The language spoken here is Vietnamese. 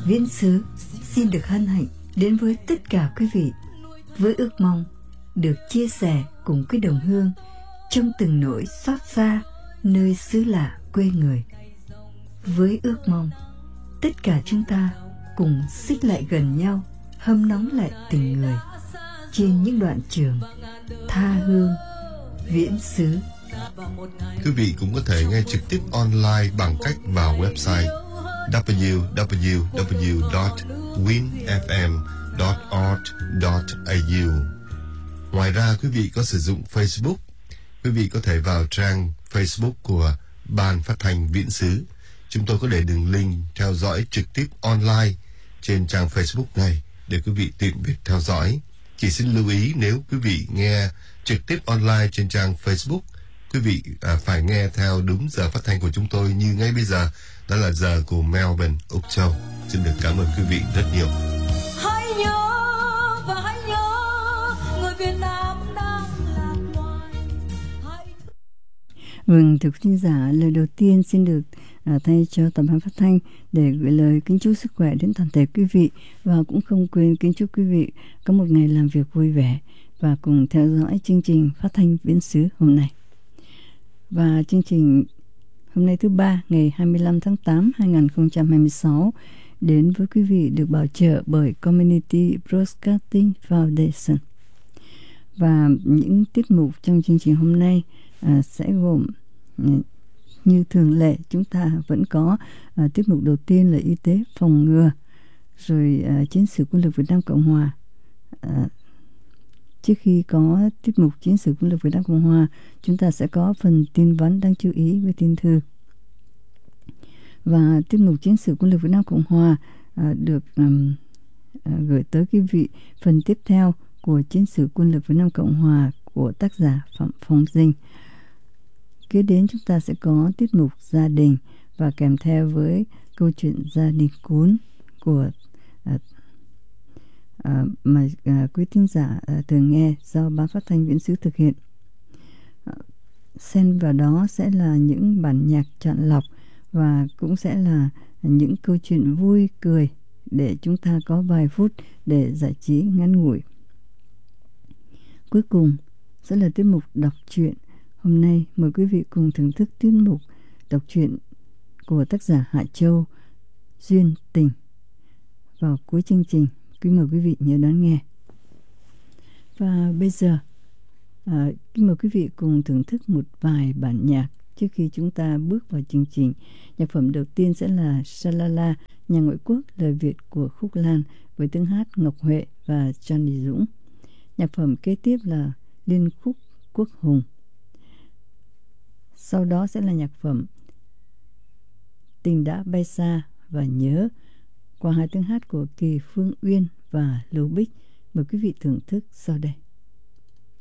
Viễn xứ xin được hân hạnh đến với tất cả quý vị với ước mong được chia sẻ cùng với đồng hương trong từng nỗi xót xa nơi xứ lạ quê người. Với ước mong tất cả chúng ta cùng xích lại gần nhau, hâm nóng lại tình người trên những đoạn trường tha hương viễn xứ. Quý vị cũng có thể nghe trực tiếp online bằng cách vào website www.winfm.org.au. Ngoài ra, quý vị có sử dụng Facebook, quý vị có thể vào trang Facebook của Ban Phát thanh Viễn xứ. Chúng tôi có để đường link theo dõi trực tiếp online trên trang Facebook này để quý vị tiện việc theo dõi. Chỉ xin lưu ý, nếu quý vị nghe trực tiếp online trên trang Facebook, quý vị phải nghe theo đúng giờ phát thanh của chúng tôi như ngay bây giờ, đó là giờ của Melbourne, Úc Châu. Xin được cảm ơn quý vị rất nhiều. Hãy nhớ và hãy nhớ người Việt Nam đang lạc loài. Vâng, thưa quý khán giả, lời đầu tiên xin được thay cho tập ban phát thanh để gửi lời kính chúc sức khỏe đến toàn thể quý vị, và cũng không quên kính chúc quý vị có một ngày làm việc vui vẻ và cùng theo dõi chương trình phát thanh viễn xứ hôm nay. Và chương trình hôm nay thứ ba ngày 25 tháng 8 2026 đến với quý vị được bảo trợ bởi Community Broadcasting Foundation. Và những tiết mục trong chương trình hôm nay sẽ gồm như thường lệ, chúng ta vẫn có tiết mục đầu tiên là y tế phòng ngừa, rồi chiến sử quân lực Việt Nam Cộng Hòa. Trước khi có tiết mục chiến sử quân lực Việt Nam Cộng Hòa, chúng ta sẽ có phần tin vắn đáng chú ý với tin thư. Và tiết mục chiến sử quân lực Việt Nam Cộng Hòa được gửi tới quý vị phần tiếp theo của chiến sử quân lực Việt Nam Cộng Hòa của tác giả Phạm Phong Dinh. Kế đến chúng ta sẽ có tiết mục gia đình và kèm theo với câu chuyện gia đình cuốn của mà quý thính giả thường nghe do Ban Phát thanh Viễn xứ thực hiện. Xen vào đó sẽ là những bản nhạc chọn lọc và cũng sẽ là những câu chuyện vui cười để chúng ta có vài phút để giải trí ngắn ngủi. Cuối cùng sẽ là tiết mục đọc truyện. Hôm nay mời quý vị cùng thưởng thức tiết mục đọc truyện của tác giả Hạ Châu, Duyên Tình. Vào cuối chương trình, kính mời quý vị nhớ đón nghe. Và bây giờ kính mời quý vị cùng thưởng thức một vài bản nhạc trước khi chúng ta bước vào chương trình. Nhạc phẩm đầu tiên sẽ là Salala, nhà ngoại quốc lời Việt của Khúc Lan với tiếng hát Ngọc Huệ và Johnny Dũng. Nhạc phẩm kế tiếp là Liên khúc Quốc Hùng. Sau đó sẽ là nhạc phẩm Tình đã bay xa và Nhớ qua hai tiếng hát của Kỳ Phương Uyên và Lưu Bích. Mời quý vị thưởng thức sau đây.